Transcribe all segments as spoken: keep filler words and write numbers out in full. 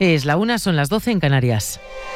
Es la una, son las doce en Canarias.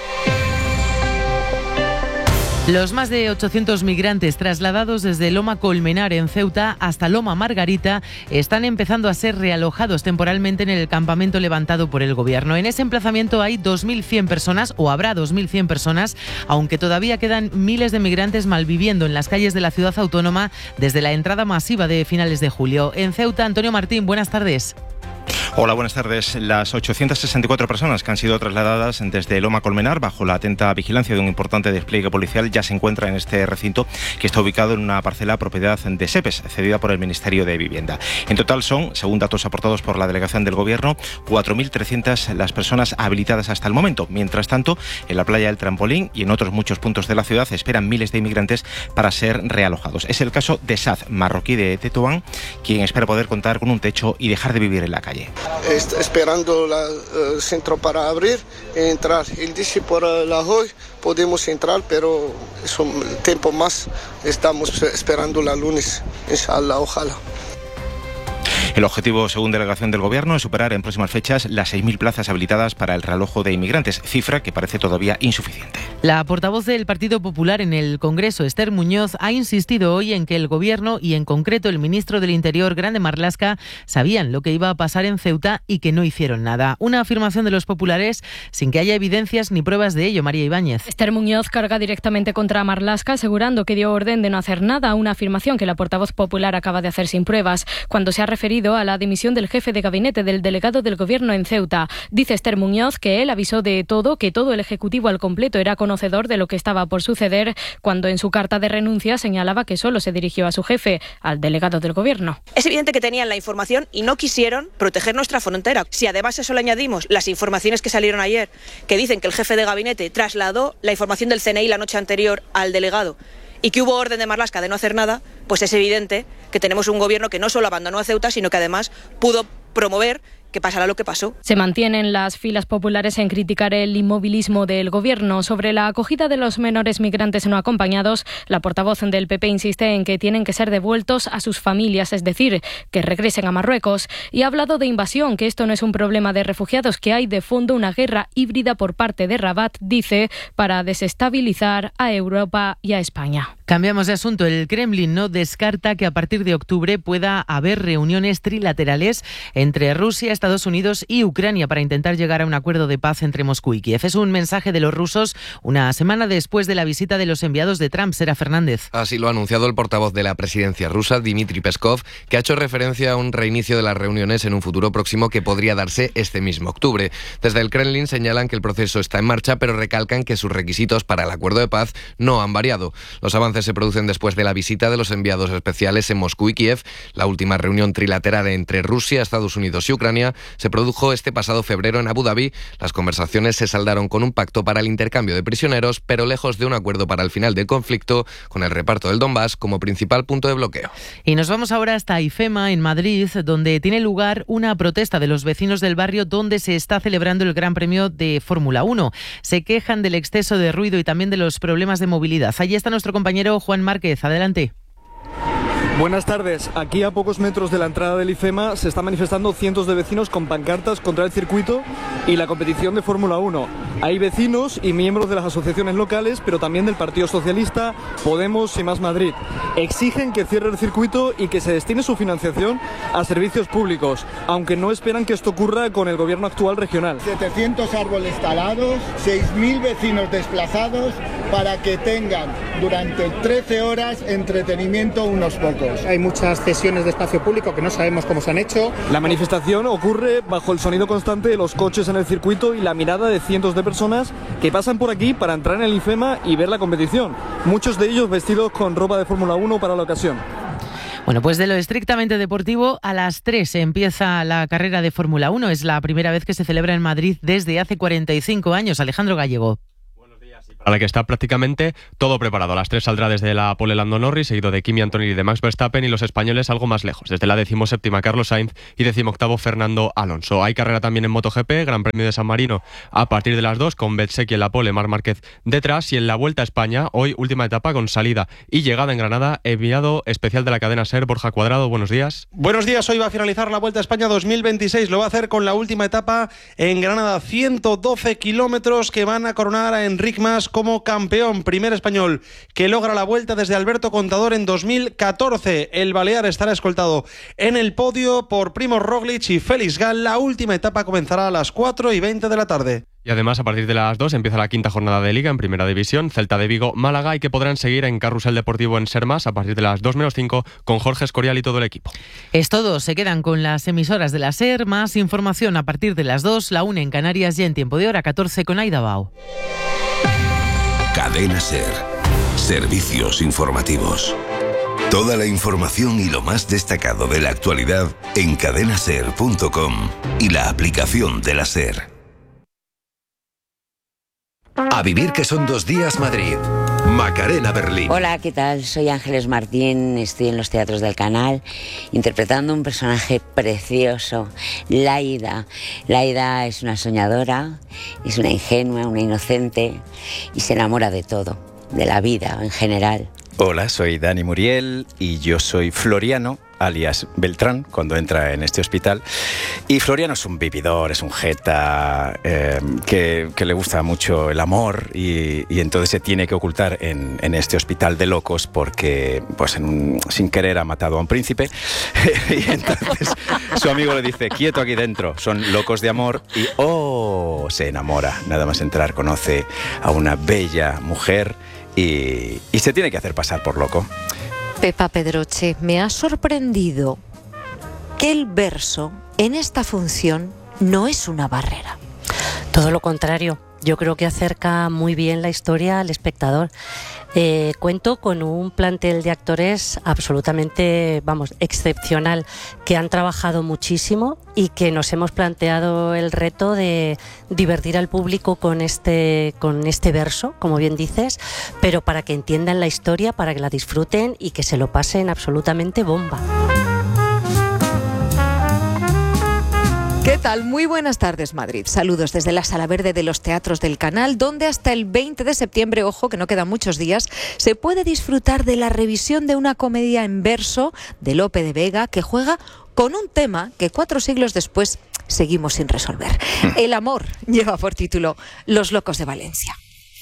Los más de ochocientos migrantes trasladados desde Loma Colmenar en Ceuta hasta Loma Margarita están empezando a ser realojados temporalmente en el campamento levantado por el Gobierno. En ese emplazamiento hay dos mil cien personas, o habrá dos mil cien personas, aunque todavía quedan miles de migrantes malviviendo en las calles de la ciudad autónoma desde la entrada masiva de finales de julio. En Ceuta, Antonio Martín, buenas tardes. Hola, buenas tardes. Las ochocientas sesenta y cuatro personas que han sido trasladadas desde Loma Colmenar bajo la atenta vigilancia de un importante despliegue policial ya se encuentran en este recinto, que está ubicado en una parcela propiedad de SEPES, cedida por el Ministerio de Vivienda. En total son, según datos aportados por la delegación del Gobierno, cuatro mil trescientas las personas habilitadas hasta el momento. Mientras tanto, en la playa del Trampolín y en otros muchos puntos de la ciudad esperan miles de inmigrantes para ser realojados. Es el caso de Saz, marroquí de Tetuán, quien espera poder contar con un techo y dejar de vivir en la calle. Est- esperando la, el centro para abrir y entrar. Él dice por la hoy podemos entrar, pero es un tiempo más. Estamos esperando la lunes, inshallah, ojalá. El objetivo, según delegación del Gobierno, es superar en próximas fechas las seis mil plazas habilitadas para el realojo de inmigrantes, cifra que parece todavía insuficiente. La portavoz del Partido Popular en el Congreso, Esther Muñoz, ha insistido hoy en que el Gobierno y en concreto el ministro del Interior, Grande Marlaska, sabían lo que iba a pasar en Ceuta y que no hicieron nada. Una afirmación de los populares sin que haya evidencias ni pruebas de ello. María Ibáñez. Esther Muñoz carga directamente contra Marlaska, asegurando que dio orden de no hacer nada, una afirmación que la portavoz popular acaba de hacer sin pruebas, cuando se ha referido a la dimisión del jefe de gabinete del delegado del Gobierno en Ceuta. Dice Esther Muñoz que él avisó de todo, que todo el Ejecutivo al completo era conocedor de lo que estaba por suceder, cuando en su carta de renuncia señalaba que solo se dirigió a su jefe, al delegado del Gobierno. Es evidente que tenían la información y no quisieron proteger nuestra frontera. Si además a eso le añadimos las informaciones que salieron ayer, que dicen que el jefe de gabinete trasladó la información del C N I la noche anterior al delegado y que hubo orden de Marlaska de no hacer nada, pues es evidente que tenemos un Gobierno que no solo abandonó a Ceuta, sino que además pudo promover que pasará lo que pasó. Se mantienen las filas populares en criticar el inmovilismo del Gobierno. Sobre la acogida de los menores migrantes no acompañados, la portavoz del P P insiste en que tienen que ser devueltos a sus familias, es decir, que regresen a Marruecos. Y ha hablado de invasión, que esto no es un problema de refugiados, que hay de fondo una guerra híbrida por parte de Rabat, dice, para desestabilizar a Europa y a España. Cambiamos de asunto. El Kremlin no descarta que a partir de octubre pueda haber reuniones trilaterales entre Rusia, Estados Unidos y Ucrania para intentar llegar a un acuerdo de paz entre Moscú y Kiev. Es un mensaje de los rusos una semana después de la visita de los enviados de Trump. Sera Fernández. Así lo ha anunciado el portavoz de la presidencia rusa, Dmitry Peskov, que ha hecho referencia a un reinicio de las reuniones en un futuro próximo que podría darse este mismo octubre. Desde el Kremlin señalan que el proceso está en marcha, pero recalcan que sus requisitos para el acuerdo de paz no han variado. Los avances se producen después de la visita de los enviados especiales en Moscú y Kiev. La última reunión trilateral entre Rusia, Estados Unidos y Ucrania se produjo este pasado febrero en Abu Dhabi. Las conversaciones se saldaron con un pacto para el intercambio de prisioneros, pero lejos de un acuerdo para el final del conflicto, con el reparto del Donbass como principal punto de bloqueo. Y nos vamos ahora hasta IFEMA, en Madrid, donde tiene lugar una protesta de los vecinos del barrio donde se está celebrando el Gran Premio de Fórmula uno. Se quejan del exceso de ruido y también de los problemas de movilidad. Allí está nuestro compañero Juan Márquez. Adelante. Buenas tardes. Aquí a pocos metros de la entrada del IFEMA se están manifestando cientos de vecinos con pancartas contra el circuito y la competición de Fórmula uno. Hay vecinos y miembros de las asociaciones locales, pero también del Partido Socialista, Podemos y Más Madrid. Exigen que cierre el circuito y que se destine su financiación a servicios públicos, aunque no esperan que esto ocurra con el gobierno actual regional. setecientos árboles talados, seis mil vecinos desplazados para que tengan durante trece horas entretenimiento unos pocos. Hay muchas cesiones de espacio público que no sabemos cómo se han hecho. La manifestación ocurre bajo el sonido constante de los coches en el circuito y la mirada de cientos de personas que pasan por aquí para entrar en el IFEMA y ver la competición. Muchos de ellos vestidos con ropa de Fórmula uno para la ocasión. Bueno, pues de lo estrictamente deportivo, a las tres empieza la carrera de Fórmula uno. Es la primera vez que se celebra en Madrid desde hace cuarenta y cinco años. Alejandro Gallego. a la que está prácticamente todo preparado. A las tres saldrá desde la pole Lando Norris, seguido de Kimi Antonelli y de Max Verstappen, y los españoles algo más lejos, desde la decimoséptima Carlos Sainz y decimoctavo Fernando Alonso. Hay carrera también en MotoGP, Gran Premio de San Marino a partir de las dos, con Bezzecchi en la pole, Marc Márquez detrás, y en la Vuelta a España, hoy última etapa con salida y llegada en Granada, enviado especial de la cadena SER, Borja Cuadrado, buenos días. Buenos días, hoy va a finalizar la Vuelta a España dos mil veintiséis, lo va a hacer con la última etapa en Granada, ciento doce kilómetros que van a coronar a Enric Mas como campeón, primer español que logra la Vuelta desde Alberto Contador en dos mil catorce. El balear estará escoltado en el podio por Primož Roglič y Félix Gal. La última etapa comenzará a las cuatro y veinte de la tarde. Y además, a partir de las dos empieza la quinta jornada de Liga en Primera División, Celta de Vigo, Málaga, y que podrán seguir en Carrusel Deportivo en Ser Más a partir de las dos menos cinco con Jorge Escorial y todo el equipo. Es todo, se quedan con las emisoras de la SER, más información a partir de las dos, la una en Canarias, ya en tiempo de hora catorce con Aida Bao. Cadena SER. Servicios informativos. Toda la información y lo más destacado de la actualidad en cadena ser punto com y la aplicación de la SER. A vivir que son dos días Madrid. Macarena Berlín. Hola, ¿qué tal? Soy Ángeles Martín, estoy en los teatros del Canal interpretando un personaje precioso, Laida. Laida es una soñadora, es una ingenua, una inocente y se enamora de todo, de la vida en general. Hola, soy Dani Muriel y yo soy Floriano, alias Beltrán, cuando entra en este hospital. Y Floriano es un vividor, es un jeta, eh, que, que le gusta mucho el amor y, y entonces se tiene que ocultar en, en este hospital de locos porque, pues, en un, sin querer ha matado a un príncipe. Y entonces su amigo le dice, quieto aquí dentro, son locos de amor, y ¡oh! Se enamora. Nada más entrar conoce a una bella mujer y, y se tiene que hacer pasar por loco. Pepa Pedroche, me ha sorprendido que el verso en esta función no es una barrera. Todo lo contrario, yo creo que acerca muy bien la historia al espectador. Eh, cuento con un plantel de actores absolutamente, vamos, excepcional, que han trabajado muchísimo y que nos hemos planteado el reto de divertir al público con este, con este verso, como bien dices, pero para que entiendan la historia, para que la disfruten y que se lo pasen absolutamente bomba. ¿Qué tal? Muy buenas tardes, Madrid. Saludos desde la Sala Verde de los Teatros del Canal, donde hasta el veinte de septiembre, ojo, que no quedan muchos días, se puede disfrutar de la revisión de una comedia en verso de Lope de Vega, que juega con un tema que cuatro siglos después seguimos sin resolver. El amor lleva por título Los locos de Valencia.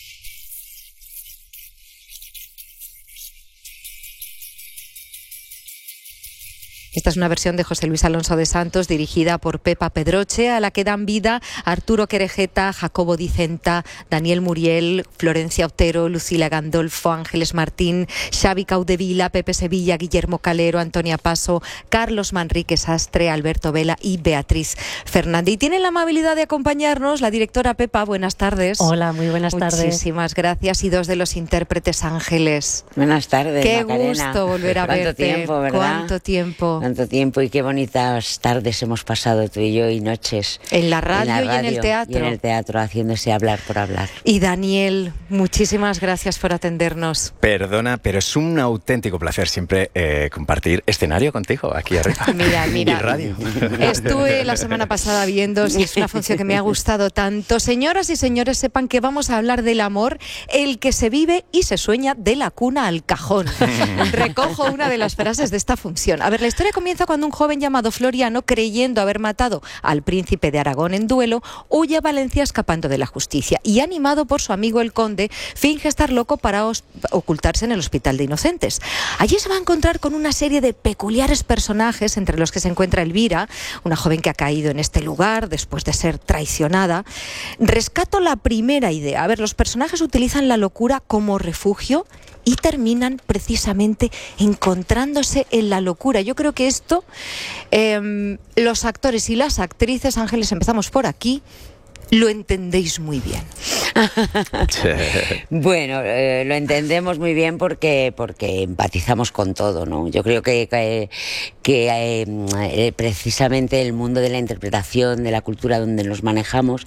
Esta es una versión de José Luis Alonso de Santos, dirigida por Pepa Pedroche, a la que dan vida Arturo Querejeta, Jacobo Dicenta, Daniel Muriel, Florencia Otero, Lucila Gandolfo, Ángeles Martín, Xavi Caudevila, Pepe Sevilla, Guillermo Calero, Antonia Paso, Carlos Manrique Sastre, Alberto Vela y Beatriz Fernández. Y tiene la amabilidad de acompañarnos la directora Pepa. Buenas tardes. Hola, muy buenas tardes. Muchísimas gracias. Y dos de los intérpretes, Ángeles. Buenas tardes, Qué Macarena. gusto volver a ¿Cuánto verte. tiempo, verdad? ¿Cuánto tiempo? Tanto tiempo y qué bonitas tardes hemos pasado tú y yo y noches. En la radio, en la radio y en el teatro. Y en el teatro, haciéndose hablar por hablar. Y Daniel, muchísimas gracias por atendernos. Perdona, pero es un auténtico placer siempre eh, compartir escenario contigo aquí arriba. Mira, mira. Y radio. Estuve la semana pasada viendo, si es una función que me ha gustado tanto. Señoras y señores, sepan que vamos a hablar del amor, el que se vive y se sueña de la cuna al cajón. Recojo una de las frases de esta función. A ver, la historia comienza cuando un joven llamado Floriano, creyendo haber matado al príncipe de Aragón en duelo, huye a Valencia escapando de la justicia y, animado por su amigo el conde, finge estar loco para ocultarse en el Hospital de Inocentes. Allí se va a encontrar con una serie de peculiares personajes, entre los que se encuentra Elvira, una joven que ha caído en este lugar después de ser traicionada. Rescato la primera idea. A ver, los personajes utilizan la locura como refugio y terminan precisamente encontrándose en la locura. Yo creo que esto, eh, los actores y las actrices, Ángeles, empezamos por aquí, lo entendéis muy bien. Bueno, eh, lo entendemos muy bien porque, porque empatizamos con todo, ¿no? Yo creo que, que, que eh, precisamente el mundo de la interpretación, de la cultura donde nos manejamos,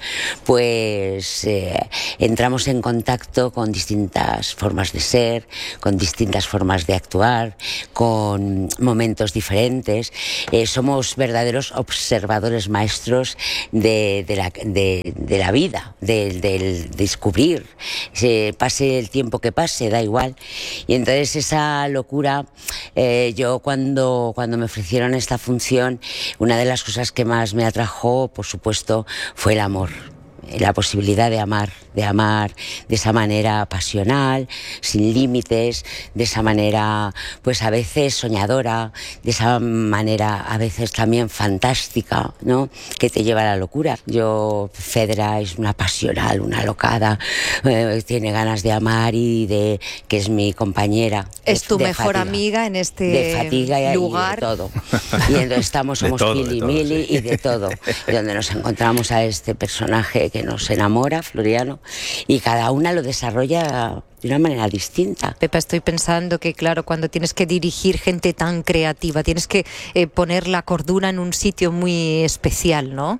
pues eh, entramos en contacto con distintas formas de ser, con distintas formas de actuar, con momentos diferentes. Eh, somos verdaderos observadores maestros de, de, la, de, de la vida, del, del descubrir. Se pase el tiempo que pase, da igual. Y entonces esa locura, eh, yo cuando, cuando me ofrecieron esta función, una de las cosas que más me atrajo, por supuesto, fue el amor. La posibilidad de amar, de amar de esa manera pasional, sin límites, de esa manera, pues a veces soñadora, de esa manera a veces también fantástica, ¿no? Que te lleva a la locura. Yo, Fedra es una pasional, una locada, eh, tiene ganas de amar y de que es mi compañera. Es de, tu de mejor fatiga, amiga en este de fatiga y, lugar. Y de todo. Y entonces estamos, somos Pili Mili sí. y de todo. Y donde nos encontramos a este personaje que nos enamora, Floriano, y cada una lo desarrolla de una manera distinta. Pepa, estoy pensando que, claro, cuando tienes que dirigir gente tan creativa, tienes que eh, poner la cordura en un sitio muy especial, ¿no?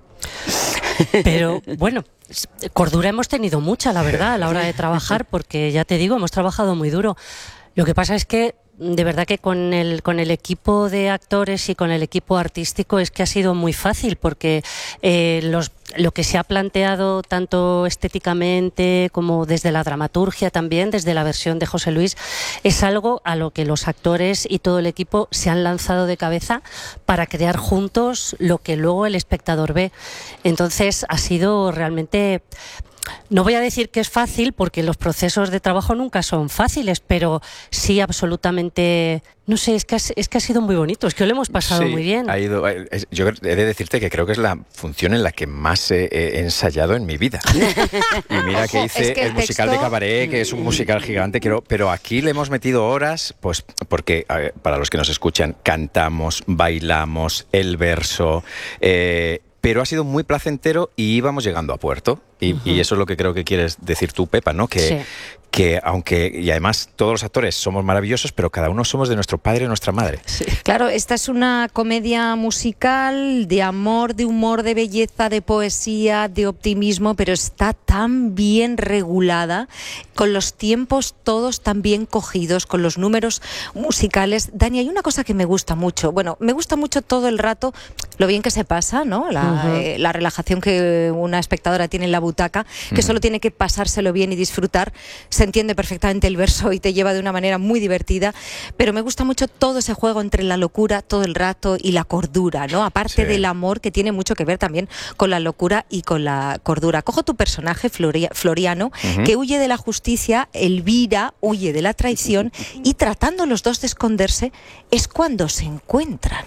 Pero, bueno, cordura hemos tenido mucha, la verdad, a la hora de trabajar, porque ya te digo, hemos trabajado muy duro. Lo que pasa es que de verdad que con el, con el equipo de actores y con el equipo artístico es que ha sido muy fácil, porque eh, los, lo que se ha planteado tanto estéticamente como desde la dramaturgia también, desde la versión de José Luis, es algo a lo que los actores y todo el equipo se han lanzado de cabeza para crear juntos lo que luego el espectador ve. Entonces ha sido realmente... No voy a decir que es fácil, porque los procesos de trabajo nunca son fáciles, pero sí absolutamente... No sé, es que ha, es que ha sido muy bonito, es que lo hemos pasado sí, muy bien. Ha ido, yo he de decirte que creo que es la función en la que más he, he ensayado en mi vida. Y mira que hice es que el, el musical texto... de Cabaret, que es un musical gigante, quiero, pero aquí le hemos metido horas, pues porque, ver, para los que nos escuchan, cantamos, bailamos, el verso... Eh, pero ha sido muy placentero y íbamos llegando a puerto. Y, uh-huh. y eso es lo que creo que quieres decir tú, Pepa, ¿no? Que, sí. que aunque, y además todos los actores somos maravillosos, pero cada uno somos de nuestro padre y nuestra madre. Sí. Claro, esta es una comedia musical de amor, de humor, de belleza, de poesía, de optimismo, pero está tan bien regulada, con los tiempos todos tan bien cogidos, con los números musicales. Dani, hay una cosa que me gusta mucho. Bueno, me gusta mucho todo el rato lo bien que se pasa, ¿no? La, uh-huh. eh, la relajación que una espectadora tiene en la butaca, que uh-huh. solo tiene que pasárselo bien y disfrutar. Se entiende perfectamente el verso y te lleva de una manera muy divertida, pero me gusta mucho todo ese juego entre la locura todo el rato y la cordura, ¿no? Aparte sí. del amor, que tiene mucho que ver también con la locura y con la cordura. Cojo tu personaje, Floria, Floriano, uh-huh. que huye de la justicia, Elvira huye de la traición, y tratando los dos de esconderse es cuando se encuentran.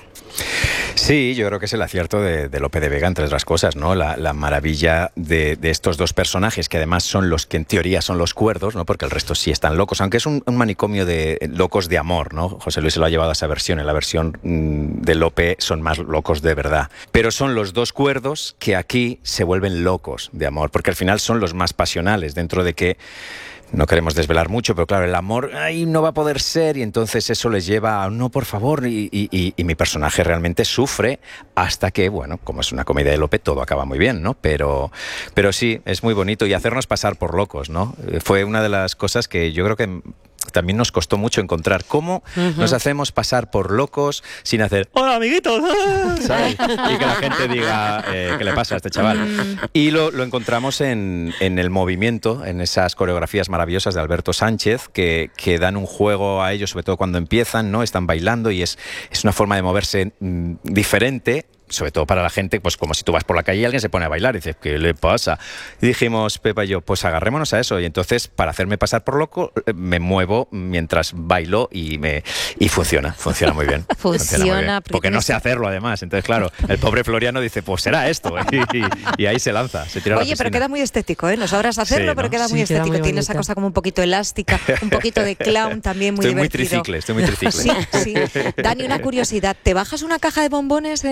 Sí, yo creo que es el acierto de, de Lope de Vega, entre otras cosas, ¿no? La, la maravilla de, de estos dos personajes, que además son los que en teoría son los cuerdos, ¿no? Porque el resto sí están locos, aunque es un, un manicomio de locos de amor, ¿no? José Luis se lo ha llevado a esa versión. En la versión mmm, de Lope son más locos de verdad. Pero son los dos cuerdos que aquí se vuelven locos de amor, porque al final son los más pasionales, dentro de que no queremos desvelar mucho, pero claro, el amor ay, no va a poder ser, y entonces eso les lleva a no, por favor, y, y, y mi personaje realmente sufre hasta que, bueno, como es una comedia de Lope, todo acaba muy bien, ¿no? Pero, pero sí, es muy bonito, y hacernos pasar por locos, ¿no? Fue una de las cosas que yo creo que también nos costó mucho encontrar cómo uh-huh. nos hacemos pasar por locos sin hacer ¡hola, amiguitos! ¿Sabes? Y que la gente diga eh, ¿qué le pasa a este chaval? Y lo, lo encontramos en, en el movimiento, en esas coreografías maravillosas de Alberto Sánchez, que, que dan un juego a ellos, sobre todo cuando empiezan, ¿no? Están bailando y es, es una forma de moverse mm, diferente, sobre todo para la gente, pues como si tú vas por la calle y alguien se pone a bailar y dices, ¿qué le pasa? Y dijimos, Pepa y yo, pues agarrémonos a eso. Y entonces, para hacerme pasar por loco, me muevo mientras bailo y me y funciona, funciona muy bien. Funciona, funciona muy bien. Porque, porque no sé hacerlo, además. Entonces, claro, el pobre Floriano dice, pues será esto. Y, y, y ahí se lanza, se tira a la Oye, pero queda muy estético, ¿eh? No sabrás hacerlo, sí, ¿no? Pero queda muy sí, estético. Queda muy Tiene esa cosa como un poquito elástica, un poquito de clown también, muy estoy divertido. Muy tricicle, estoy muy tricicle. Sí, sí. Dani, una curiosidad. ¿Te bajas una caja de bombones en, en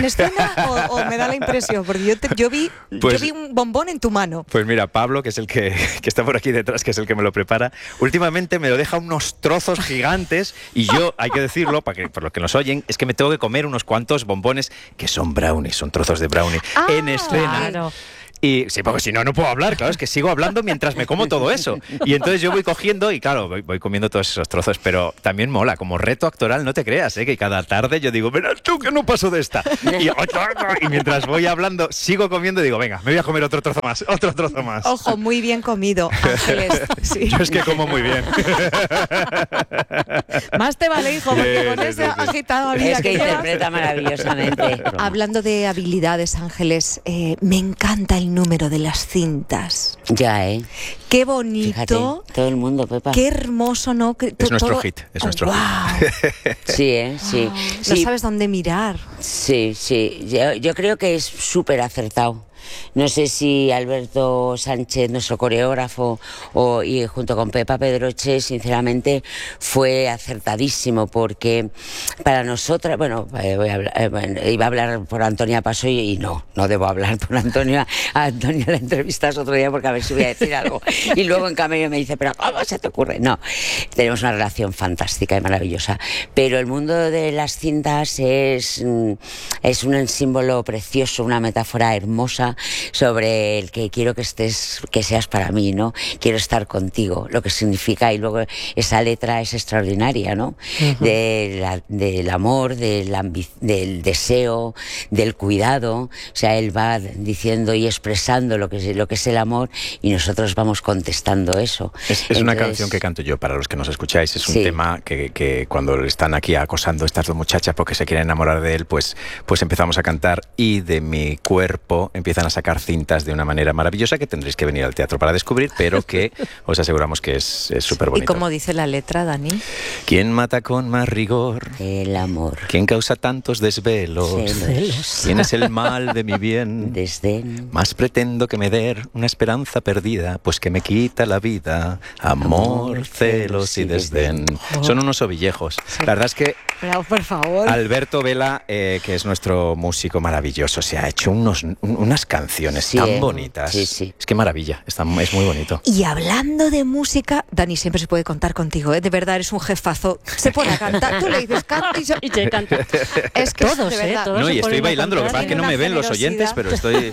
en escena o, o me da la impresión? Porque yo, te, yo, vi, Pues- yo vi un bombón en tu mano. Pues mira, Pablo, que es el que, que está por aquí detrás, que es el que me lo prepara, últimamente me lo deja unos trozos gigantes y yo, hay que decirlo, para que, por los que nos oyen, es que me tengo que comer unos cuantos bombones que son brownies, son trozos de brownie, Ah, en escena. Claro. Y sí, porque si no, no puedo hablar, claro, es que sigo hablando mientras me como todo eso. Y entonces yo voy cogiendo y claro, voy, voy comiendo todos esos trozos, pero también mola, como reto actoral, no te creas, ¿eh? Que cada tarde yo digo, verás tú que no paso de esta. Y, y mientras voy hablando, sigo comiendo y digo, venga, me voy a comer otro trozo más, otro trozo más. Ojo, muy bien comido, Ángeles. Sí. Yo es que como muy bien. Más te vale, hijo, porque Sí, con sí, esa sí, sí. agitada vida Es que llevas. interpreta maravillosamente. Hablando de habilidades, Ángeles, eh, me encanta el número de las cintas. Ya, ¿eh? Qué Fíjate, bonito, todo el mundo, Pepa. qué hermoso, ¿no? Que- Es to- nuestro todo- hit, es Oh, nuestro wow. hit. Sí, ¿eh? Sí. No Sí, sabes dónde mirar. sí, sí. Yo, yo creo que es súper acertado. No sé si Alberto Sánchez, nuestro coreógrafo, o, y junto con Pepa Pedroche, sinceramente, fue acertadísimo, porque para nosotras, bueno, eh, voy a hablar- eh, bueno, iba a hablar por Antonia Paso y, y no, no debo hablar por Antonia. A Antonia la entrevistas otro día porque a ver si voy a decir algo. Y luego en cambio me dice, pero ¿cómo se te ocurre? No, tenemos una relación fantástica y maravillosa. Pero el mundo de las cintas es, mm, es un símbolo precioso, una metáfora hermosa sobre el que quiero que estés, que seas para mí, ¿no? Quiero estar contigo, lo que significa, y luego esa letra es extraordinaria, ¿no? Ujú. De la- del amor, del, ambi- del deseo, del cuidado. O sea, él va diciendo y expresando lo que es, lo que es el amor y nosotros vamos contestando eso. Es, es una Entonces, canción que canto yo, para los que nos escucháis. Es un Sí. tema que, que cuando le están aquí acosando estas dos muchachas porque se quieren enamorar de él, pues, pues empezamos a cantar y de mi cuerpo empiezan a sacar cintas de una manera maravillosa que tendréis que venir al teatro para descubrir, pero que os aseguramos que es súper ¿Y bonito. cómo dice la letra, Dani? ¿Quién mata con más rigor? El amor. ¿Quién causa tantos desvelos? Celos. ¿Quién es el mal de mi bien? Desdén. Más pretendo que me der una esperanza perdida, pues que me quita la vida. Amor, celos y desdén. Son unos ovillejos. La verdad es que Pero, por favor. Alberto Vela, eh, que es nuestro músico maravilloso, se ha hecho unos, un- unas canciones Sí, tan eh. bonitas. Sí, sí. Es que maravilla, está, es muy bonito. Y hablando de música, Dani, siempre se puede contar contigo, ¿eh? De verdad, eres un jefazo. Se pone a cantar, tú le dices canta y, se... Y te canta. Es que Todos, de ¿eh? verdad. Todos No, se y estoy ponen a bailando, lo que cantar. pasa es que no Una me ven los oyentes, generosidad. pero estoy...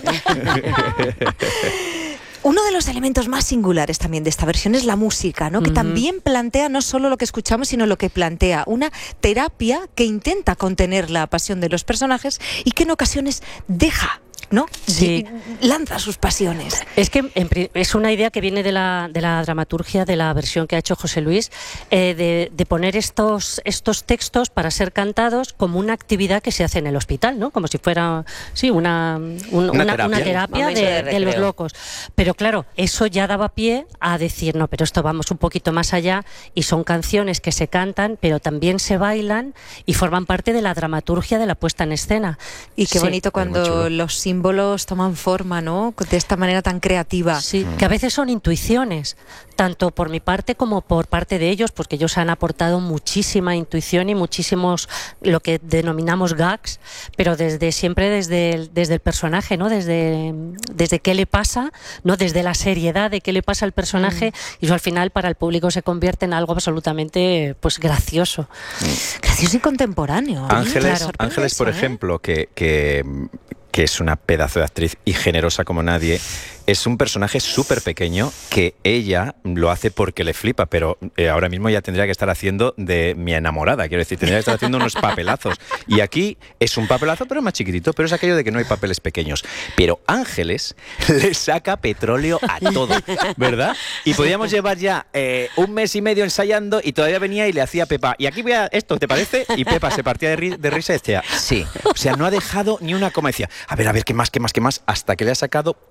Uno de los elementos más singulares también de esta versión es la música, ¿no? Que Ujú. también plantea no solo lo que escuchamos, sino lo que plantea una terapia que intenta contener la pasión de los personajes y que en ocasiones deja, ¿no? Sí. Y lanza sus pasiones. Es que en pri- es una idea que viene de la, de la dramaturgia, de la versión que ha hecho José Luis, eh, de, de poner estos, estos textos para ser cantados como una actividad que se hace en el hospital, ¿no? Como si fuera, sí, una, un- Una una, terapia. una terapia Momento de, de de los recreo. locos. Pero claro, eso ya daba pie a decir, no, pero esto vamos un poquito más allá y son canciones que se cantan, pero también se bailan y forman parte de la dramaturgia de la puesta en escena. Y qué Sí. bonito cuando los símbolos toman forma, ¿no? De esta manera tan creativa. Sí, que a veces son intuiciones, tanto por mi parte como por parte de ellos, porque ellos han aportado muchísima intuición y muchísimos, lo que denominamos gags, pero desde siempre desde el, desde el personaje, ¿no? Desde, desde qué le pasa, ¿no? Desde la seriedad de qué le pasa al personaje, y eso al final para el público se convierte en algo absolutamente pues gracioso. Gracioso y contemporáneo. Ángeles, Claro. Ángeles, por Eso, ¿eh? ejemplo, que, que, que es una pedazo de actriz y generosa como nadie, es un personaje súper pequeño que ella lo hace porque le flipa, pero eh, ahora mismo ya tendría que estar haciendo de mi enamorada, quiero decir, tendría que estar haciendo unos papelazos. Y aquí es un papelazo, pero más chiquitito, pero es aquello de que no hay papeles pequeños. Pero Ángeles le saca petróleo a todo, ¿verdad? Y podíamos llevar ya eh, un mes y medio ensayando y todavía venía y le hacía a Pepa, y aquí voy a esto, ¿te parece? Y Pepa se partía de, ri- de risa y decía, sí. O sea, no ha dejado ni una coma, decía, a ver, a ver, ¿qué más, qué más, qué más? Hasta que le ha sacado, pa,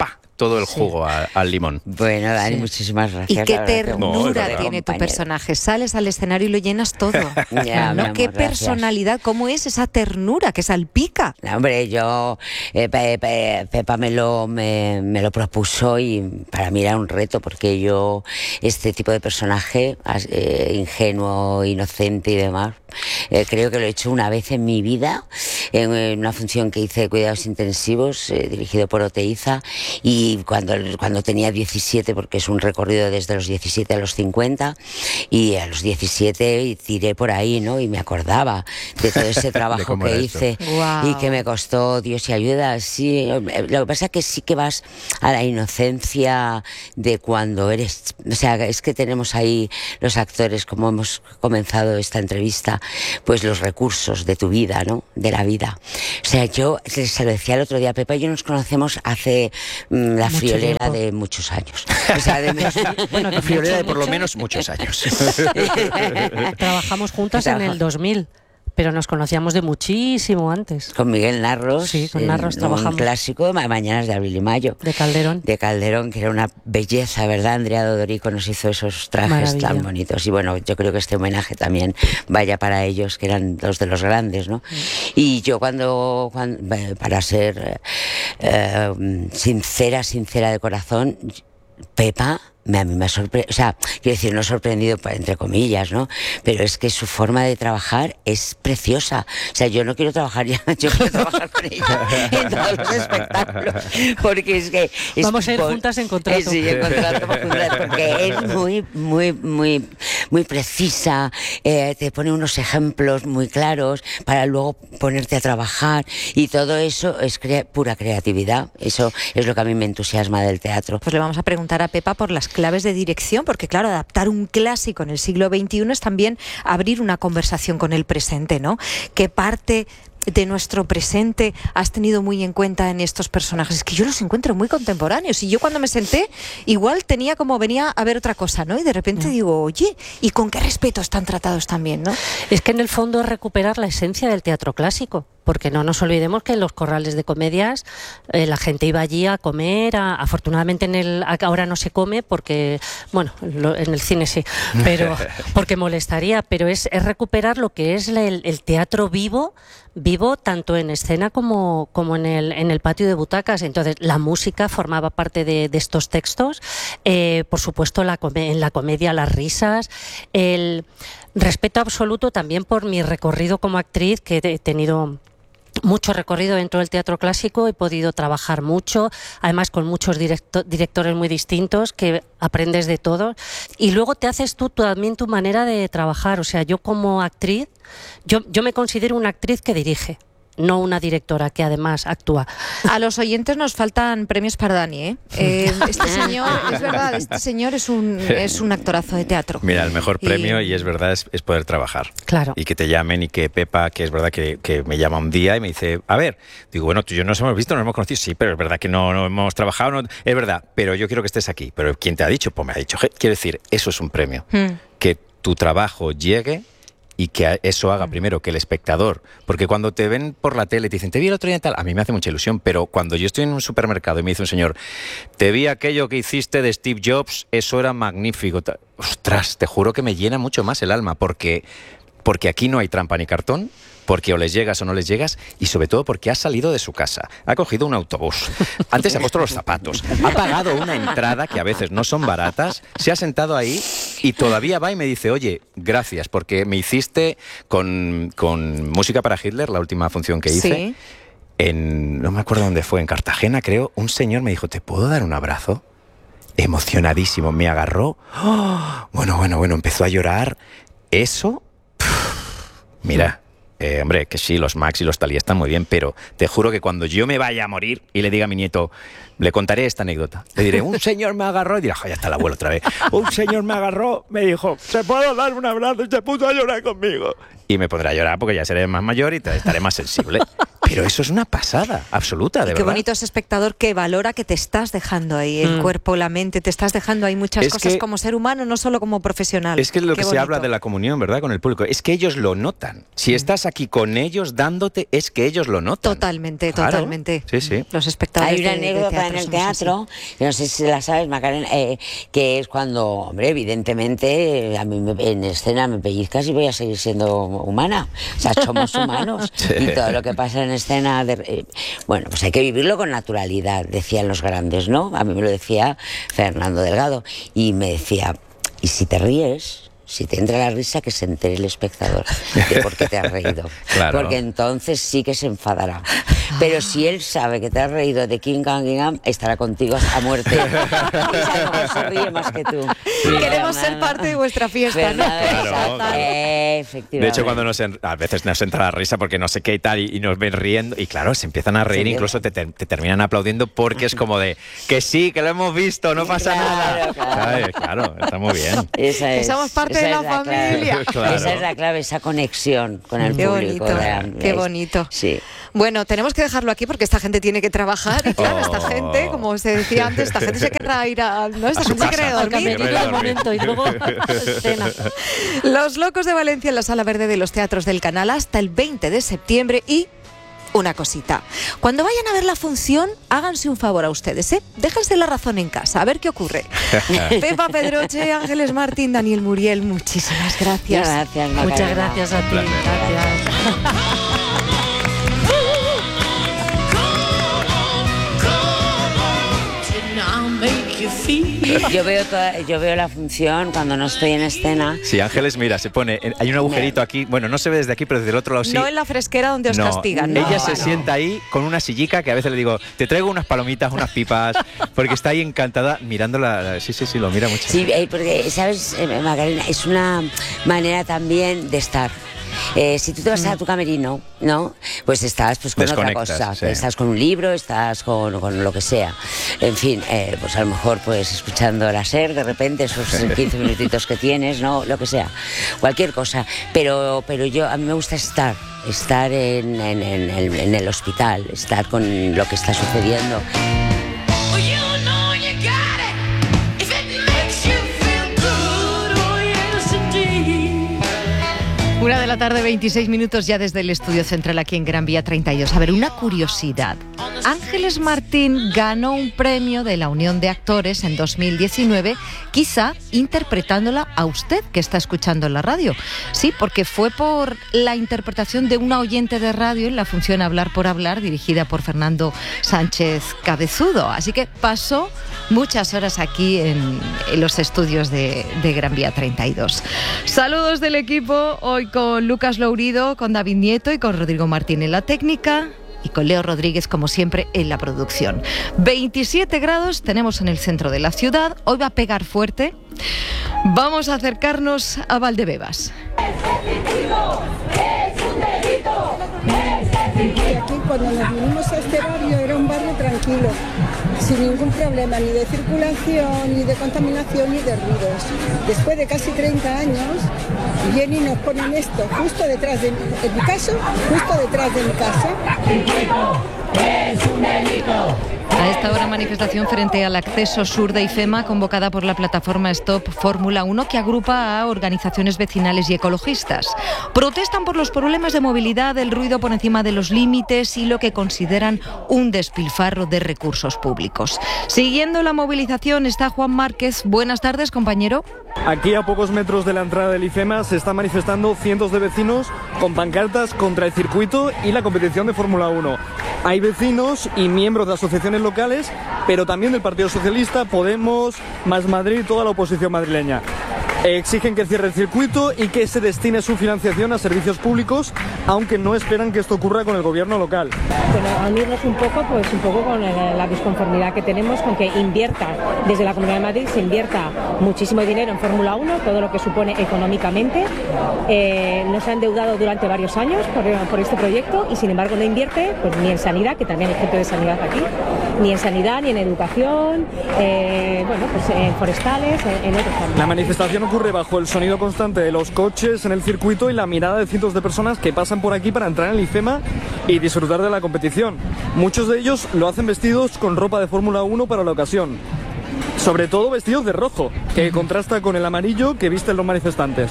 todo el jugo a, al limón. Bueno, Dani, Sí. muchísimas gracias. Y qué la verdad que ternura un tiene tu compañero. personaje. Sales al escenario y lo llenas todo. Ya, ¿no? mi amor, Qué gracias. personalidad, cómo es esa ternura que salpica. No, hombre, yo, eh, Pe- Pe- Pepa me lo, me, me lo propuso y para mí era un reto porque yo, este tipo de personaje, as- eh, ingenuo, inocente y demás, eh, creo que lo he hecho una vez en mi vida, en, en una función que hice de cuidados intensivos, eh, dirigido por Oteiza, y cuando, cuando tenía diecisiete, porque es un recorrido desde los diecisiete a los cincuenta, y a los diecisiete tiré por ahí, ¿no? Y me acordaba de todo ese trabajo cómo que era hice esto. Guau. y que me costó Dios y ayuda. Sí, lo que pasa es que sí que vas a la inocencia de cuando eres, o sea, es que tenemos ahí los actores, como hemos comenzado esta entrevista, pues los recursos de tu vida, ¿no? De la vida. O sea, yo se lo decía el otro día, Pepa y yo nos conocemos hace mm, la Mucho friolera tiempo. de muchos años. O sea, de Bueno, que Friolera de mucho, por lo mucho. menos muchos años. Trabajamos juntas en el dos mil, pero nos conocíamos de muchísimo antes. con Miguel Narros, Sí, con en Narros un trabajamos. clásico, Ma- Mañanas de Abril y Mayo. De Calderón. De Calderón, que era una belleza, ¿verdad? Andrea Dodorico nos hizo esos trajes Maravilla. tan bonitos. Y bueno, yo creo que este homenaje también vaya para ellos, que eran los de los grandes, ¿no? Y yo cuando, cuando eh, para ser eh, sincera, sincera de corazón, Pepa me, a mí me ha sorprendido, o sea, quiero decir, no sorprendido pa- entre comillas, ¿no? Pero es que su forma de trabajar es preciosa. O sea, yo no quiero trabajar ya, yo quiero trabajar con ella en todos los espectáculos. Porque es que... es Vamos a ir por- juntas en contrato. Eh, sí, en contrato, juntas, porque es muy, muy, muy, muy precisa, eh, te pone unos ejemplos muy claros para luego ponerte a trabajar y todo eso es crea- pura creatividad. Eso es lo que a mí me entusiasma del teatro. Pues le vamos a preguntar a Pepa por las claves de dirección, porque claro, adaptar un clásico en el siglo veintiuno es también abrir una conversación con el presente, ¿no? ¿Qué parte de nuestro presente has tenido muy en cuenta en estos personajes? Es que yo los encuentro muy contemporáneos y yo cuando me senté igual tenía como venía a ver otra cosa, ¿no? Y de repente digo, oye, ¿y con qué respeto están tratados también, no? Es que en el fondo es recuperar la esencia del teatro clásico, porque no nos olvidemos que en los corrales de comedias eh, la gente iba allí a comer, a- afortunadamente en el ahora no se come porque, bueno, lo- en el cine sí, pero porque molestaría, pero es, es recuperar lo que es la- el, el teatro vivo, vivo tanto en escena como, como en, el, en el patio de butacas. Entonces la música formaba parte de, de estos textos, eh, por supuesto la come- en la comedia las risas, el respeto absoluto también por mi recorrido como actriz, que he tenido mucho recorrido dentro del teatro clásico, he podido trabajar mucho, además con muchos directo- directores muy distintos, que aprendes de todo y luego te haces tú también tu manera de trabajar. O sea, yo como actriz, yo, yo me considero una actriz que dirige, no una directora que además actúa. A los oyentes nos faltan premios para Dani, ¿eh? Eh, este señor, es verdad, este señor es un, es un actorazo de teatro. Mira, el mejor Y- premio, y es verdad, es, es poder trabajar. Claro. Y que te llamen y que Pepa, que es verdad que, que me llama un día y me dice, a ver, digo, bueno, tú y yo nos hemos visto, nos hemos conocido, sí, pero es verdad que no, no hemos trabajado, no, es verdad, pero yo quiero que estés aquí. Pero ¿quién te ha dicho? Pues me ha dicho, Je- quiero decir, eso es un premio. Hmm. Que tu trabajo llegue y que a- eso haga primero que el espectador, porque cuando te ven por la tele y te dicen, te vi el otro día y tal, a mí me hace mucha ilusión, pero cuando yo estoy en un supermercado y me dice un señor, te vi aquello que hiciste de Steve Jobs, eso era magnífico, ta- ostras, te juro que me llena mucho más el alma, porque, porque aquí no hay trampa ni cartón, porque o les llegas o no les llegas, y sobre todo porque ha salido de su casa, ha cogido un autobús, antes se ha puesto los zapatos, ha pagado una entrada que a veces no son baratas, se ha sentado ahí y todavía va y me dice, oye, gracias, porque me hiciste con, con Música para Hitler, la última función que hice, Sí. en, no me acuerdo dónde fue, en Cartagena creo, un señor me dijo, ¿te puedo dar un abrazo? Emocionadísimo, me agarró, ¡oh! bueno, bueno, bueno, empezó a llorar, eso, mira... Eh, hombre, que sí, los Max y los Talía están muy bien, pero te juro que cuando yo me vaya a morir y le diga a mi nieto, le contaré esta anécdota. Le diré, un señor me agarró, y dirá, "Jo, ya está el abuelo otra vez. Un señor me agarró, me dijo, ¿se puedo dar un abrazo? Y se puso a llorar conmigo. Y me pondré a llorar porque ya seré más mayor y te- estaré más sensible. Pero eso es una pasada absoluta, de y verdad. Qué bonito ese espectador que valora que te estás dejando ahí el mm. cuerpo, la mente, te estás dejando ahí muchas es cosas que, como ser humano, no solo como profesional. Es que es lo qué que bonito. Se habla de la comunión, ¿verdad? Con el público. Es que ellos lo notan. Si mm. estás aquí con ellos dándote, es que ellos lo notan. Totalmente, claro. totalmente. Sí, sí. Los espectadores. Hay una de, anécdota de teatro en el teatro, que no sé si la sabes, Macarena, eh, que es cuando, hombre, evidentemente, a mí me, en escena me pellizcas y voy a seguir siendo humana. O sea, somos humanos. Sí. Y todo lo que pasa en escena, de, eh, bueno, pues hay que vivirlo con naturalidad, decían los grandes, ¿no? A mí me lo decía Fernando Delgado. Y me decía, ¿y si te ríes? Si te entra la risa, que se entere el espectador de por qué te has reído. Claro. Porque entonces sí que se enfadará. Pero si él sabe que te has reído de King Kong, estará contigo a muerte. Y a lo mejor se ríe más que tú. Sí, queremos ser parte de vuestra fiesta, ¿no? Claro, claro. Eh, efectivamente. De hecho, cuando nos en, a veces nos entra la risa porque no sé qué y tal, y, y nos ven riendo, y claro, se empiezan a reír, sí, incluso te, te, te terminan aplaudiendo porque es como de, que sí, que lo hemos visto, no pasa claro, nada. Claro. Ay, claro, está muy bien. Esa es, que somos parte de la, la familia. Claro. Esa es la clave, esa conexión con el qué público. Bonito, ¿verdad? qué bonito. Sí. Bueno, tenemos que dejarlo aquí porque esta gente tiene que trabajar y claro, oh. esta gente, como se decía antes, esta gente se querrá ir a... No, esta a gente se quiere dormir. Momento, y luego cena. Los Locos de Valencia en la Sala Verde de los Teatros del Canal hasta el veinte de septiembre y... Una cosita, cuando vayan a ver la función, háganse un favor a ustedes, ¿eh? Déjense la razón en casa, a ver qué ocurre. Pepa Pedroche, Ángeles Martín, Daniel Muriel, muchísimas gracias. Gracias, Macarena. Muchas gracias a ti. Gracias. Yo veo, toda, yo veo la función cuando no estoy en escena. Sí, Ángeles, mira, se pone, hay un agujerito aquí, bueno, no se ve desde aquí, pero desde el otro lado sí. No en la fresquera donde os no, castigan. No, ella no, se no. sienta ahí con una sillica que a veces le digo, te traigo unas palomitas, unas pipas, porque está ahí encantada mirándola. Sí, sí, sí, lo mira mucho. Sí, porque, ¿sabes, Macarena? Es una manera también de estar. Eh, si tú te vas a tu camerino, ¿no? Pues estás pues con otra cosa, sí. Estás con un libro, estás con, con lo que sea. En fin, eh, pues a lo mejor pues escuchando la SER de repente esos quince minutitos que tienes, ¿no? Lo que sea, cualquier cosa. Pero, pero yo, a mí me gusta estar, estar en, en, en, el, en el hospital, estar con lo que está sucediendo. Una de la tarde, veintiséis minutos ya desde el estudio central aquí en Gran Vía treinta y dos. A ver, una curiosidad. Ángeles Martín ganó un premio de la Unión de Actores en dos mil diecinueve, quizá interpretándola a usted que está escuchando en la radio. Sí, porque fue por la interpretación de una oyente de radio en la función Hablar por Hablar, dirigida por Fernando Sánchez Cabezudo. Así que pasó muchas horas aquí en, en los estudios de, de Gran Vía treinta y dos. Saludos del equipo, hoy con Lucas Lourido, con David Nieto y con Rodrigo Martín en la técnica y con Leo Rodríguez, como siempre, en la producción. veintisiete grados tenemos en el centro de la ciudad. Hoy va a pegar fuerte. Vamos a acercarnos a Valdebebas. Aquí cuando nos vinimos a este barrio era un barrio tranquilo, sin ningún problema, ni de circulación, ni de contaminación, ni de ruidos. Después de casi treinta años, vienen y nos ponen esto justo detrás de, en mi caso, justo detrás de mi casa. Es un delito. A esta hora, manifestación frente al acceso sur de IFEMA convocada por la plataforma Stop Fórmula uno, que agrupa a organizaciones vecinales y ecologistas. Protestan por los problemas de movilidad, el ruido por encima de los límites y lo que consideran un despilfarro de recursos públicos. Siguiendo la movilización está Juan Márquez. Buenas tardes, compañero. Aquí, a pocos metros de la entrada del IFEMA, se están manifestando cientos de vecinos con pancartas contra el circuito y la competición de Fórmula uno. Hay vecinos y miembros de asociaciones locales, pero también del Partido Socialista, Podemos, Más Madrid y toda la oposición madrileña. Exigen que cierre el circuito y que se destine su financiación a servicios públicos, aunque no esperan que esto ocurra con el gobierno local. Bueno, unirnos un poco, pues un poco con la disconformidad que tenemos con que invierta, desde la Comunidad de Madrid se invierta muchísimo dinero en Fórmula uno, todo lo que supone económicamente. Eh, nos ha endeudado durante varios años por, por este proyecto y sin embargo no invierte pues, ni en sanidad, que también hay gente de sanidad aquí, ni en sanidad, ni en educación, eh, bueno, pues en forestales, en, en otros ámbitos. La manifestación ocurre bajo el sonido constante de los coches en el circuito y la mirada de cientos de personas que pasan por aquí para entrar en el IFEMA y disfrutar de la competición. Muchos de ellos lo hacen vestidos con ropa de Fórmula uno para la ocasión. Sobre todo vestidos de rojo, que contrasta con el amarillo que visten los manifestantes.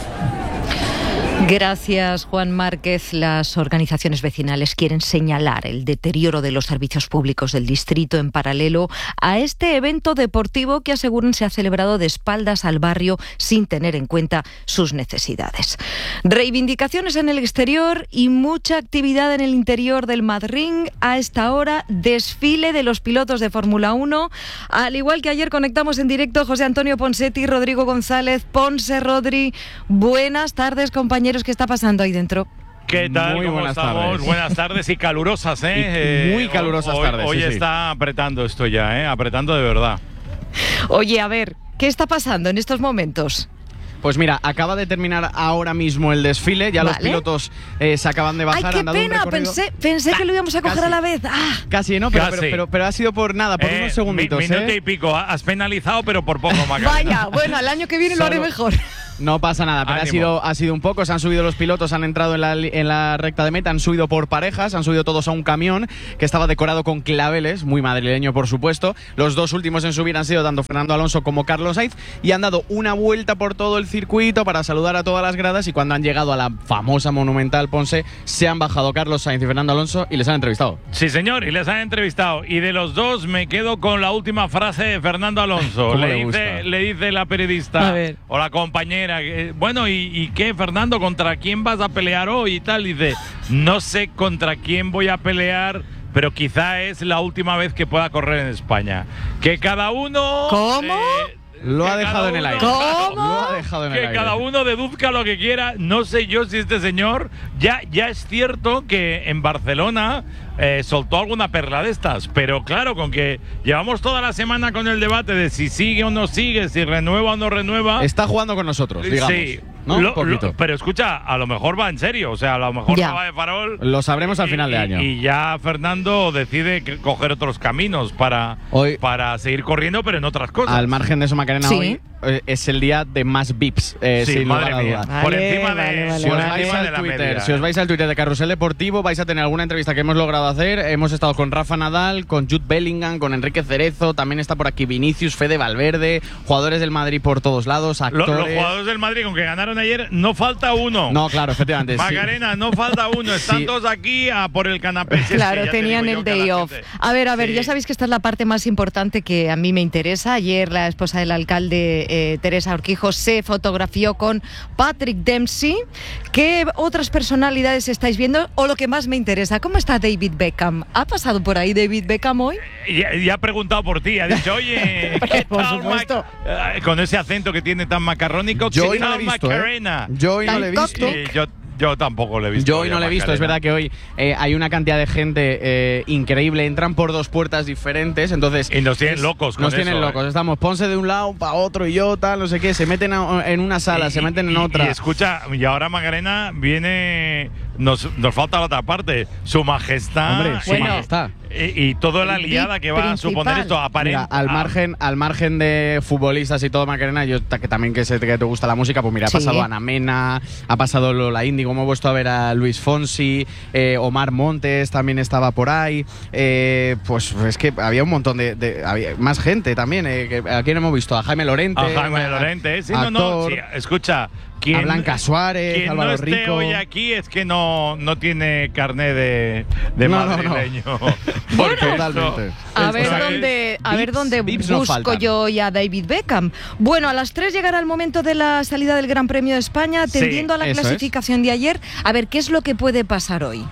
Gracias, Juan Márquez. Las organizaciones vecinales quieren señalar el deterioro de los servicios públicos del distrito en paralelo a este evento deportivo que aseguran se ha celebrado de espaldas al barrio sin tener en cuenta sus necesidades. Reivindicaciones en el exterior y mucha actividad en el interior del Madrid. A esta hora, desfile de los pilotos de Fórmula uno. Al igual que ayer conectamos en directo José Antonio Ponsetti, Rodrigo González. Ponce, Rodri, buenas tardes, compañeros. ¿Qué está pasando ahí dentro? ¿Qué tal? Muy ¿Cómo buenas estamos? tardes. Buenas tardes y calurosas, ¿eh? Y muy Eh, calurosas hoy, tardes, Hoy sí, sí. está apretando esto ya, ¿eh? Apretando de verdad. Oye, a ver, ¿qué está pasando en estos momentos? Pues mira, acaba de terminar ahora mismo el desfile, ya Vale. los pilotos eh, se acaban de bajar. ¡Ay, qué han dado un pena! recorrido- Pensé, pensé que lo íbamos a coger casi. a la vez. ¡Ah! Casi, ¿no? Pero, Casi. pero, pero, pero ha sido por nada, por Eh, unos segunditos. mi- minuto ¿eh? y pico. Has penalizado, pero por poco, Macarena. Vaya, bueno, el año que viene lo haré Solo- mejor. No pasa nada, pero ha Ánimo. sido, ha sido un poco. Se han subido los pilotos, han entrado en la, li- en la recta de meta, han subido por parejas, han subido todos a un camión que estaba decorado con claveles, muy madrileño por supuesto. Los dos últimos en subir han sido tanto Fernando Alonso como Carlos Sainz y han dado una vuelta por todo el circuito para saludar a todas las gradas y cuando han llegado a la famosa monumental Ponce se han bajado Carlos Sainz y Fernando Alonso y les han entrevistado. Sí, señor, y les han entrevistado. Y de los dos me quedo con la última frase de Fernando Alonso. ¿Cómo le, le dice, gusta? le dice la periodista A ver. o la compañera, que, bueno, ¿y, ¿y qué, Fernando? ¿Contra quién vas a pelear hoy y tal? Dice, no sé contra quién voy a pelear, pero quizá es la última vez que pueda correr en España. Que cada uno... ¿Cómo? eh, Lo que ha dejado cada en el uno- aire. ¿Cómo? Lo ha dejado en el Que aire. cada uno deduzca lo que quiera. No sé yo si este señor ya, ya es cierto que en Barcelona eh, soltó alguna perla de estas, pero claro, con que llevamos toda la semana con el debate de si sigue o no sigue, si renueva o no renueva. Está jugando con nosotros, digamos. Sí, ¿no? lo- Un poquito. lo- pero escucha, a lo mejor va en serio, o sea, a lo mejor Ya. no va de farol. Lo sabremos al y- final de y- año. Y ya Fernando decide que- coger otros caminos para, Hoy- para seguir corriendo, pero en otras cosas. Al margen de eso, Macarena, Sí. hoy eh, es el día de más V I Ps, eh, Sí, sin madre lugar a mía. dudas. Por Vale, encima de, vale, vale, Si os, por vale. vais encima de al la Twitter, media. si os vais al Twitter de Carrusel Deportivo, vais a tener alguna entrevista que hemos logrado hacer. Hemos estado con Rafa Nadal, con Jude Bellingham, con Enrique Cerezo, también está por aquí Vinicius, Fede Valverde, jugadores del Madrid por todos lados, Lo- actores. los jugadores del Madrid, con que ganaron ayer, no falta uno. No, claro, efectivamente. sí. Macarena, no falta uno. Están Sí. todos aquí a por el canapé. Si es que Claro, ya te tenían digo yo el que a la day off. gente- A ver, a ver, Sí. ya sabéis que esta es la parte más importante que a mí me interesa. Ayer la esposa del alcalde, eh, Teresa Urquijo, se fotografió con Patrick Dempsey. ¿Qué otras personalidades estáis viendo? O lo que más me interesa, ¿cómo está David Beckham? ¿Ha pasado por ahí David Beckham hoy? Y, y ha preguntado por ti, ha dicho, oye, ¿qué Por tal, supuesto. Mac- eh, con ese acento que tiene tan macarrónico, Yo ¿qué hoy no tal, le he visto, ¿eh? Macarena? Yo hoy no Tan le he visto. cockney. Sí, yo, yo tampoco le he visto. Yo hoy a no lo he visto, es Macarena. verdad que hoy eh, hay una cantidad de gente eh, increíble, entran por dos puertas diferentes, entonces... Y nos tienen es- locos con Nos tienen eso, locos, eh. estamos Ponce de un lado, para otro y yo, tal, no sé qué, se meten a- en una sala, Y- se meten en y- otra. Y escucha, y ahora Macarena viene. Nos, nos falta la otra parte. Su majestad. Hombre, su y- majestad. Y, y toda la El liada beat que va a principal. suponer esto. Mira, Aparente. al margen, al margen de futbolistas y todo, Macarena, yo ta- que también que, sé que te gusta la música, pues mira, Sí. ha pasado Ana Mena, ha pasado Lola Índigo, hemos vuelto a ver a Luis Fonsi, eh, Omar Montes también estaba por ahí, eh, pues es que había un montón de, de- había más gente también, eh, que, ¿a quién hemos visto? A Jaime Lorente, A Jaime Lorente. Sí, no, no. actor, Sí, escucha. a Quien, Blanca Suárez, quien Álvaro no esté Rico. hoy aquí es que no, no tiene carné de, de No, no, no. madrileño. Bueno, Porque totalmente. esto- A ver esto es- dónde, a ver Vips- dónde Vips no busco faltan. yo hoy a David Beckham. Bueno, a las tres llegará el momento de la salida del Gran Premio de España, Sí, atendiendo a la eso es. clasificación de ayer. A ver, ¿qué es lo que puede pasar hoy?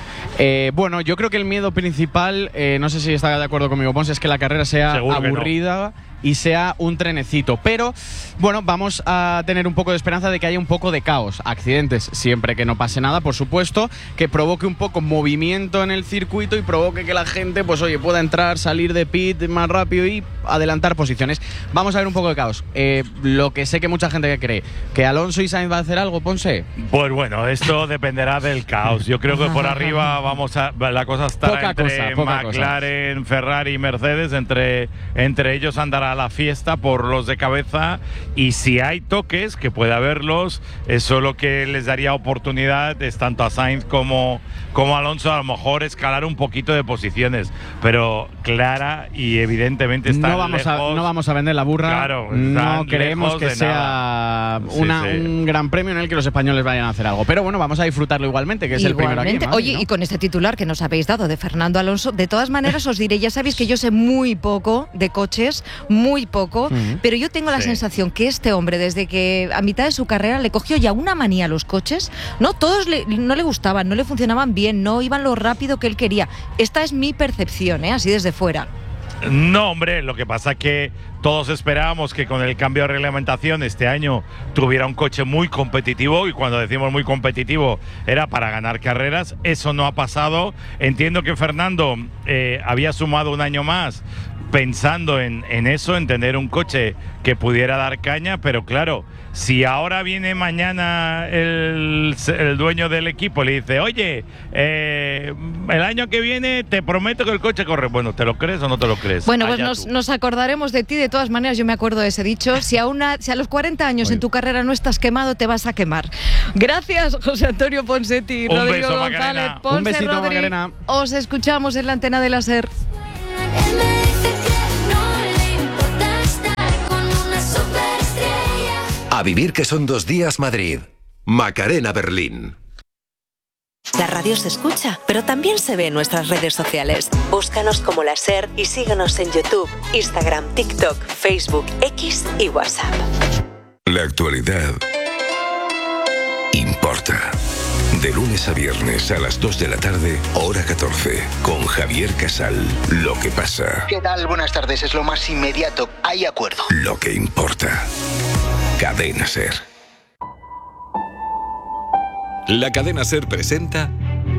Eh, bueno, yo creo que el miedo principal, eh, no sé si está de acuerdo conmigo, Ponce, es que la carrera sea Seguro que no. aburrida, y sea un trenecito. Pero, bueno, vamos a tener un poco de esperanza de que haya un poco de caos. Accidentes, siempre que no pase nada, por supuesto, que provoque un poco movimiento en el circuito y provoque que la gente, pues oye, pueda entrar, salir de pit más rápido y adelantar posiciones. Vamos a ver un poco de caos. Eh, lo que sé que mucha gente que cree, que Alonso y Sainz va a hacer algo, Ponce. Pues bueno, esto dependerá del caos. Yo creo que por arriba vamos a la cosa estará poca entre cosa, poca McLaren, cosa. Ferrari y Mercedes, entre, entre ellos andará la fiesta por los de cabeza, y si hay toques, que puede haberlos, eso lo que les daría oportunidad es tanto a Sainz como, como a Alonso a lo mejor escalar un poquito de posiciones, pero clara y evidentemente está no vamos lejos. A, no vamos a vender la burra, Claro, no creemos que sea nada. una, Sí, sí. un gran premio en el que los españoles vayan a hacer algo, pero bueno, vamos a disfrutarlo igualmente, que es el primero aquí. Madre, Oye, ¿no? y con este titular que nos habéis dado de Fernando Alonso, de todas maneras os diré, ya sabéis que yo sé muy poco de coches, muy poco, uh-huh. pero yo tengo la sí. sensación que este hombre, desde que a mitad de su carrera le cogió ya una manía a los coches, no todos le, no le gustaban, no le funcionaban bien, no iban lo rápido que él quería. Esta es mi percepción, ¿eh? Así desde fuera. No, hombre, lo que pasa es que todos esperábamos que con el cambio de reglamentación este año tuviera un coche muy competitivo, y cuando decimos muy competitivo era para ganar carreras. Eso no ha pasado. Entiendo que Fernando eh, había sumado un año más pensando en, en eso, en tener un coche que pudiera dar caña, pero claro, si ahora viene mañana el, el dueño del equipo y le dice, oye, eh, el año que viene te prometo que el coche corre, bueno, ¿te lo crees o no te lo crees? Bueno, pues nos, nos acordaremos de ti. De todas maneras, yo me acuerdo de ese dicho, si a, una, si a los cuarenta años Oye. en tu carrera no estás quemado, te vas a quemar. Gracias, José Antonio Ponseti, un Rodrigo beso, González, Macarena. Ponce, un besito, Rodri. Macarena. Os escuchamos en la antena de la SER. A vivir que son dos días Madrid. Macarena Berlín. La radio se escucha, pero también se ve en nuestras redes sociales. Búscanos como La SER y síguenos en YouTube, Instagram, TikTok, Facebook, X y WhatsApp. La actualidad importa. De lunes a viernes a las dos de la tarde, hora catorce, con Javier Casal. Lo que pasa. ¿Qué tal? Buenas tardes. Es lo más inmediato. Hay acuerdo. Lo que importa. Cadena SER. La Cadena SER presenta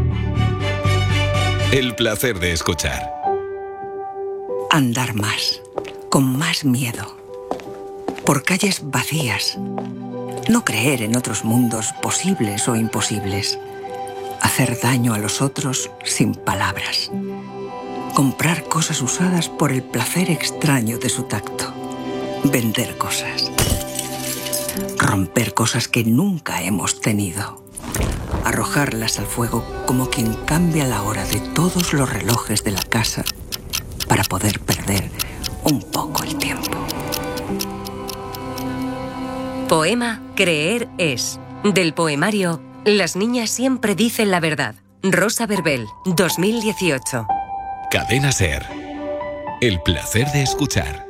El placer de escuchar. Andar más, con más miedo, por calles vacías. No creer en otros mundos posibles o imposibles. Hacer daño a los otros sin palabras. Comprar cosas usadas por el placer extraño de su tacto. Vender cosas. Romper cosas que nunca hemos tenido. Arrojarlas al fuego como quien cambia la hora de todos los relojes de la casa para poder perder un poco el tiempo. Poema Creer es, del poemario Las niñas siempre dicen la verdad. Rosa Verbel, dos mil dieciocho. Cadena SER. El placer de escuchar.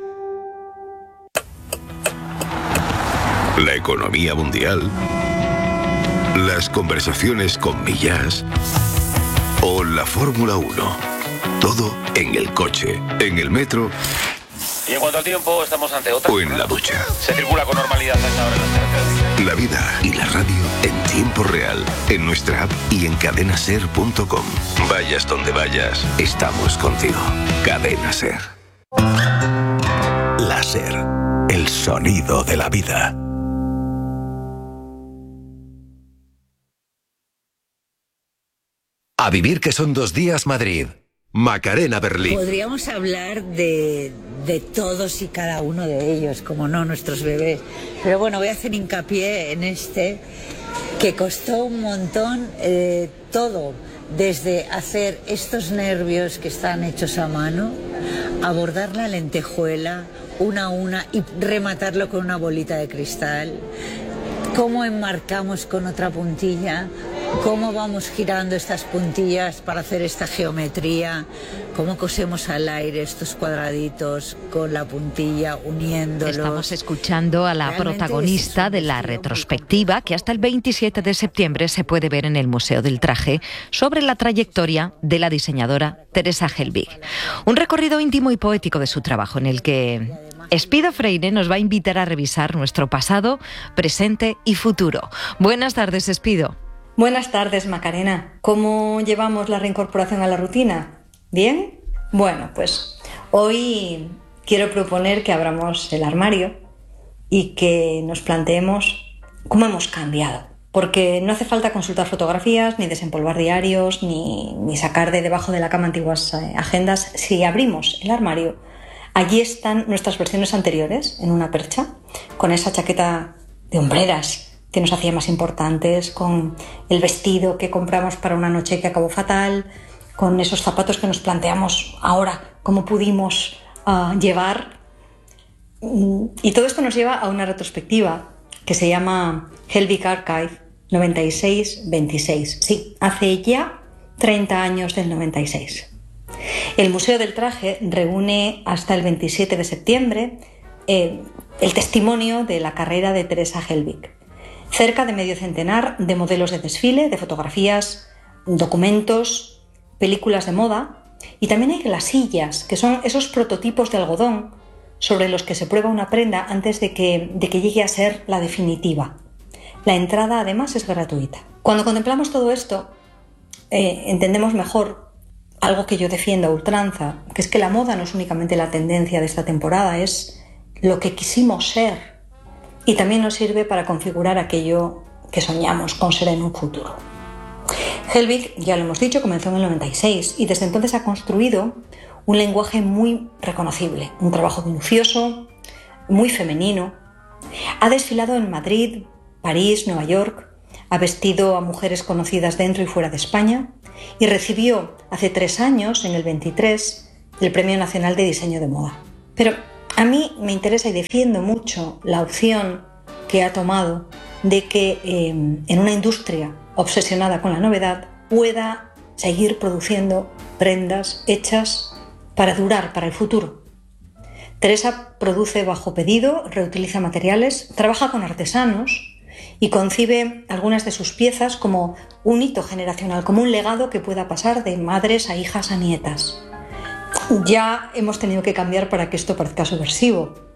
La economía mundial, las conversaciones con Millás o la Fórmula uno. Todo en el coche, en el metro. Y en cuanto al tiempo, estamos ante otra. O en la ducha. Se circula con normalidad a esta hora en las carreteras. La vida y la radio en tiempo real, en nuestra app y en cadena ser punto com. Vayas donde vayas, estamos contigo. Cadena SER. La SER, el sonido de la vida. A vivir que son dos días Madrid. Macarena Berlín. Podríamos hablar de, de todos y cada uno de ellos, como no, nuestros bebés. Pero bueno, voy a hacer hincapié en este, que costó un montón eh, todo, desde hacer estos nervios que están hechos a mano, abordar la lentejuela una a una y rematarlo con una bolita de cristal, cómo enmarcamos con otra puntilla cómo vamos girando estas puntillas para hacer esta geometría, cómo cosemos al aire estos cuadraditos con la puntilla uniéndolos. Estamos escuchando a la protagonista de la retrospectiva que hasta el veintisiete de septiembre se puede ver en el Museo del Traje sobre la trayectoria de la diseñadora Teresa Helbig. Un recorrido íntimo y poético de su trabajo en el que Espido Freire nos va a invitar a revisar nuestro pasado, presente y futuro. Buenas tardes, Espido. Buenas tardes, Macarena. ¿Cómo llevamos la reincorporación a la rutina? ¿Bien? Bueno, pues hoy quiero proponer que abramos el armario y que nos planteemos cómo hemos cambiado. Porque no hace falta consultar fotografías, ni desempolvar diarios, ni, ni sacar de debajo de la cama antiguas eh, agendas. Si abrimos el armario, allí están nuestras versiones anteriores, en una percha, con esa chaqueta de hombreras que nos hacía más importantes, con el vestido que compramos para una noche que acabó fatal, con esos zapatos que nos planteamos ahora cómo pudimos uh, llevar. Y todo esto nos lleva a una retrospectiva que se llama Helbig Archive noventa y seis veintiséis. Sí, hace ya treinta años del noventa y seis. El Museo del Traje reúne hasta el veintisiete de septiembre eh, el testimonio de la carrera de Teresa Helbig. Cerca de medio centenar de modelos de desfile, de fotografías, documentos, películas de moda, y también hay glasillas, que son esos prototipos de algodón sobre los que se prueba una prenda antes de que, de que llegue a ser la definitiva. La entrada además es gratuita. Cuando contemplamos todo esto, eh, entendemos mejor algo que yo defiendo a ultranza, que es que la moda no es únicamente la tendencia de esta temporada, es lo que quisimos ser. Y también nos sirve para configurar aquello que soñamos con ser en un futuro. Helbig, ya lo hemos dicho, comenzó en el noventa y seis y desde entonces ha construido un lenguaje muy reconocible, un trabajo minucioso, muy femenino. Ha desfilado en Madrid, París, Nueva York, ha vestido a mujeres conocidas dentro y fuera de España y recibió hace tres años, en el veintitrés, el Premio Nacional de Diseño de Moda. Pero a mí me interesa y defiendo mucho la opción que ha tomado de que eh, en una industria obsesionada con la novedad pueda seguir produciendo prendas hechas para durar, para el futuro. Teresa produce bajo pedido, reutiliza materiales, trabaja con artesanos y concibe algunas de sus piezas como un hito generacional, como un legado que pueda pasar de madres a hijas a nietas. Ya hemos tenido que cambiar para que esto parezca subversivo.